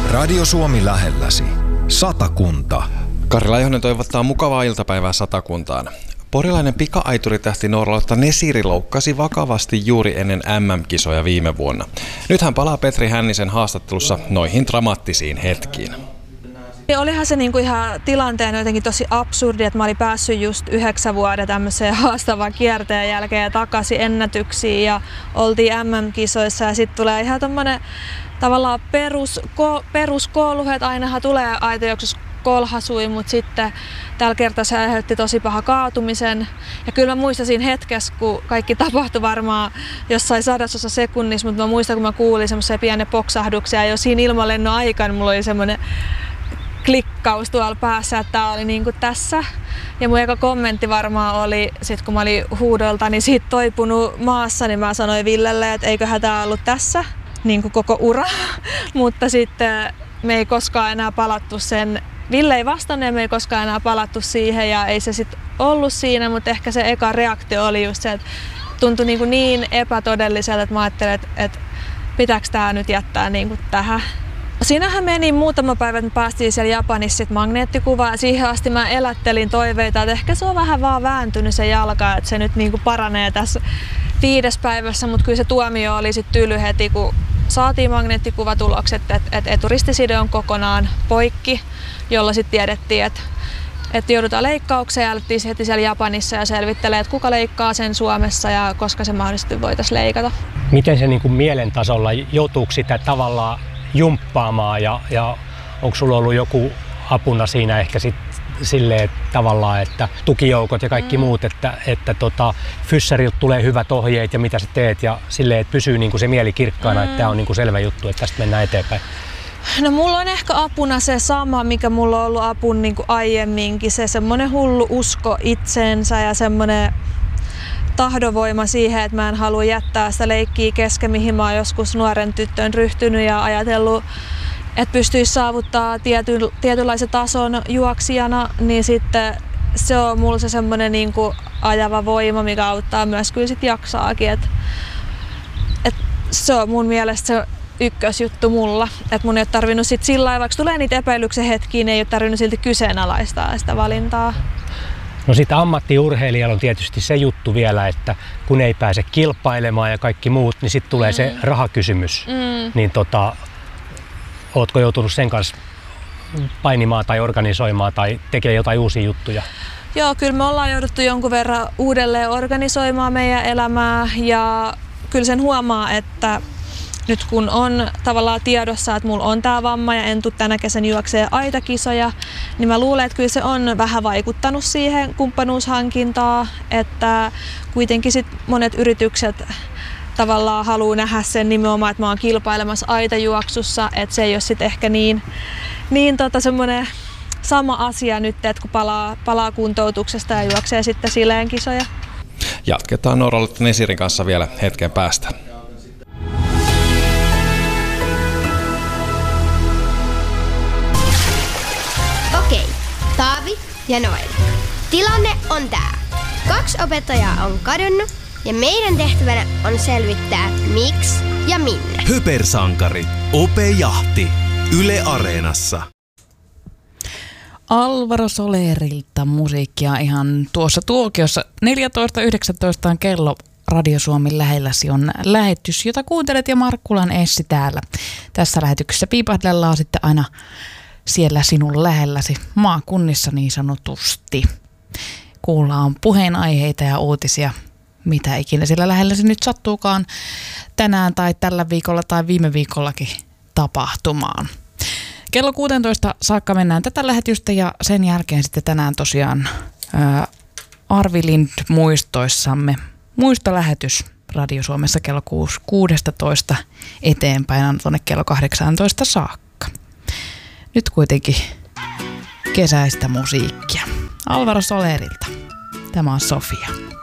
Radio Suomi lähelläsi. Satakunta. Kari Laihonen toivottaa mukavaa iltapäivää Satakuntaan. Porilainen pika-aituritähti Nooralotta Nesiri loukkasi vakavasti juuri ennen MM-kisoja viime vuonna. Nyt hän palaa Petri Hännisen haastattelussa noihin dramaattisiin hetkiin. Olihan se niinku ihan tilanteen jotenkin tosi absurdi, että mä olin päässyt just 9 vuoden tämmöiseen haastavan kierteen jälkeen ja takaisin ennätyksiin ja oltiin MM-kisoissa ja sitten tulee ihan tommonen tavallaan peruskoulu, että ainahan tulee aitojuoksussa kolhasui, mutta sitten tällä kertaa se aiheutti tosi paha kaatumisen. Ja kyllä mä muistan siinä hetkessä, kun kaikki tapahtui varmaan jossain 100 sekunnissa, mutta mä muistan, kun mä kuulin semmoisia pieniä poksahduksia ja jo siinä ilmalennon aikana mulla oli semmoinen klikkaus tuolla päässä, että tää oli niinku tässä. Ja mun eka kommentti varmaan oli, sit kun mä olin huudolta, siitä toipunut maassa, niin mä sanoin Villelle, että eiköhän tää ollut tässä niinku koko ura. Mutta sitten me ei koskaan enää palattu sen. Ville ei vastannut ja me ei koskaan enää palattu siihen ja ei se sitten ollut siinä, mutta ehkä se eka reaktio oli just se, että tuntui niin epätodelliselta, että mä ajattelin, että pitääkö tää nyt jättää niinku tähän. Siinähän meni muutama päivä, että me päästiin siellä Japanissa sit magneettikuvaan ja siihen asti mä elättelin toiveita, että ehkä se on vähän vaan vääntynyt se jalka, että se nyt niinku paranee tässä 5. päivässä, mutta kyllä se tuomio oli sitten tyly heti, kun saatiin magneettikuvatulokset, että eturistiside on kokonaan poikki, jolla sitten tiedettiin, että joudutaan leikkaukseen ja alettiin heti siellä Japanissa ja selvittelee, että kuka leikkaa sen Suomessa ja koska se mahdollisesti voitaisiin leikata. Miten se niin kuin mielen tasolla, joutuuko sitä tavallaan jumppaamaan ja onko sulla ollut joku apuna siinä ehkä silleen tavallaan, että tukijoukot ja kaikki muut, että fyssarilta tulee hyvät ohjeet ja mitä sä teet ja silleen, että pysyy niin kuin se mieli kirkkaana, että tämä on niin kuin selvä juttu, että tästä mennään eteenpäin. No mulla on ehkä apuna se sama, mikä mulla on ollut apun niin kuin aiemminkin, se semmoinen hullu usko itseensä ja semmoinen tahdonvoima siihen, että mä en halua jättää sitä leikkiä kesken, mihin mä oon joskus nuoren tyttöön ryhtynyt ja ajatellut, että pystyisi saavuttaa tietynlaisen tason juoksijana, niin sitten se on mulla se semmoinen niin kuin ajava voima, mikä auttaa myös kyllä sit jaksaakin. Et se on mun mielestä se ykkösjuttu mulla, että mun ei ole tarvinnut sit sillä lailla, vaikka tulee niitä epäilyksen hetkiä, niin ei ole tarvinnut silti kyseenalaistaa sitä valintaa. No sitten ammattiurheilijalla on tietysti se juttu vielä, että kun ei pääse kilpailemaan ja kaikki muut, niin sitten tulee se rahakysymys. Niin ootko joutunut sen kanssa painimaan tai organisoimaan tai tekemään jotain uusia juttuja? Joo, kyllä me ollaan jouduttu jonkun verran uudelleen organisoimaan meidän elämää ja kyllä sen huomaa, että nyt kun on tavallaan tiedossa, että mulla on tää vamma ja en tule tänä kesän juokseen aitakisoja, niin mä luulen, että kyllä se on vähän vaikuttanut siihen kumppanuushankintaan, että kuitenkin sit monet yritykset tavallaan haluaa nähdä sen nimenomaan, että mä oon kilpailemassa aitajuoksussa, että se ei ole sitten ehkä niin semmoinen sama asia nyt, että kun palaa kuntoutuksesta ja juoksee sitten Sileen kisoja. Jatketaan Nooralotta Nesirin kanssa vielä hetken päästä. Okei, Taavi ja Noel. Tilanne on tää. 2 opettajaa on kadonnut ja meidän tehtävänä on selvittää miksi ja minne. Hypersankari. Ope-jahti. Yle Areenassa. Alvaro Solerilta musiikkia ihan tuossa tuokiossa. 14.19 on kello. Radio Suomen lähelläsi on lähetys, jota kuuntelet ja Markkulan Essi täällä. Tässä lähetyksessä piipahdellaan sitten aina siellä sinun lähelläsi maakunnissa niin sanotusti. Kuullaan puheenaiheita ja uutisia, mitä ikinä siellä lähelläsi nyt sattuukaan tänään tai tällä viikolla tai viime viikollakin tapahtumaan. Kello 16 saakka mennään tätä lähetystä ja sen jälkeen sitten tänään tosiaan Arvi Lind muistoissamme. Muistolähetys Radio Suomessa kello 16 eteenpäin tuonne kello 18 saakka. Nyt kuitenkin kesäistä musiikkia. Alvaro Solerilta. Tämä on Sofia.